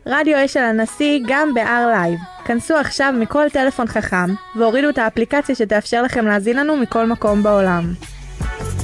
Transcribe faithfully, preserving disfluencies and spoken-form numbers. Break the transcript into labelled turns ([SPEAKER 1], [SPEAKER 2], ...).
[SPEAKER 1] רדיו אשל הנשיא גם ב-R Live. כנסו עכשיו מכל טלפון חכם והורידו את האפליקציה שתאפשר לכם להזין לנו מכל מקום בעולם.